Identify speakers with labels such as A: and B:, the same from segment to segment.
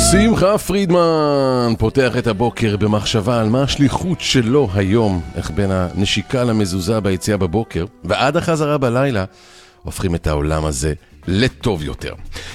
A: שמחה פרידמן פותח את הבוקר במחשבה על מה השליחות שלו היום, איך בין הנשיקה למזוזה ביציאה בבוקר ועד החזרה בלילה הופכים את העולם הזה לטוב יותר.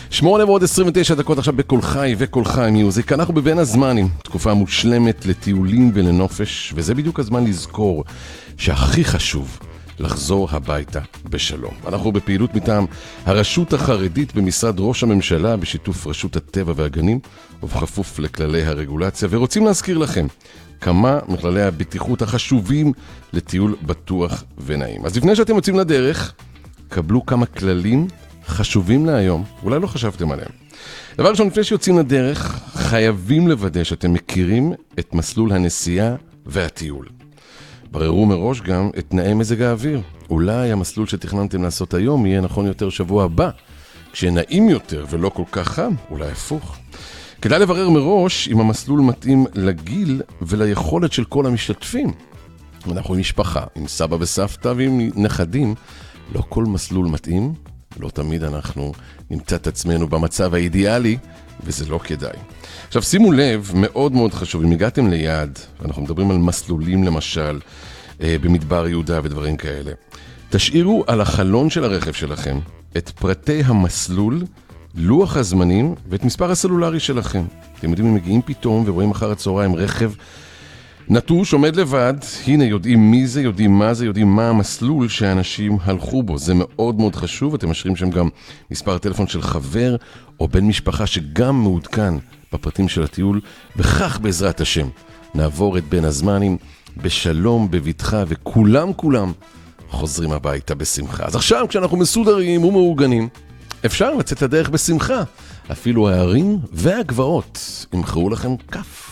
A: 8:29 עכשיו בכל חי וכל חי מיוזיק. אנחנו בבין הזמנים, תקופה מושלמת לטיולים ולנופש, וזה בדיוק הזמן לזכור שהכי חשוב לחזור הביתה בשלום. אנחנו בפעילות מטעם הרשות החרדית במשרד ראש הממשלה בשיתוף רשות הטבע והגנים ובכפוף לכללי הרגולציה, ורוצים להזכיר לכם כמה מכללי הבטיחות החשובים לטיול בטוח ונעים. אז לפני שאתם יוצאים לדרך, קבלו כמה כללים חשובים להיום, אולי לא חשבתם עליהם. דבר ראשון, לפני שיוצאים לדרך, חייבים לוודא שאתם מכירים את מסלול הנסיעה והטיול. בררו מראש גם את תנאי מזג האוויר. אולי המסלול שתכננתם לעשות היום יהיה נכון יותר שבוע הבא, כשנעים יותר ולא כל כך חם, אולי הפוך. כדאי לברר מראש אם המסלול מתאים לגיל וליכולת של כל המשתתפים. אנחנו עם משפחה, עם סבא וסבתא ועם נכדים, לא כל מסלול מתאים, לא תמיד אנחנו נמצא את עצמנו במצב האידיאלי, וזה לא כדאי. עכשיו שימו לב, מאוד מאוד חשוב, אם הגעתם ליעד, אנחנו מדברים על מסלולים למשל, במדבר יהודה ודברים כאלה, תשאירו על החלון של הרכב שלכם את פרטי המסלול, לוח הזמנים ואת מספר הסלולרי שלכם. אתם יודעים, אם מגיעים פתאום ורואים אחר הצהריים רכב נטוש עומד לבד, הנה יודעים מי זה, יודעים מה זה, יודעים מה המסלול שהאנשים הלכו בו. זה מאוד מאוד חשוב, אתם משאירים שם גם מספר טלפון של חבר או בן משפחה שגם מעודכן בפרטים של הטיול, וכך בעזרת השם נעבור את בין הזמנים בשלום, בביטחה, וכולם חוזרים הביתה בשמחה. אז עכשיו כשאנחנו מסודרים ומאורגנים, אפשר לצאת הדרך בשמחה. אפילו הערים והגבעות ימחרו לכם כף.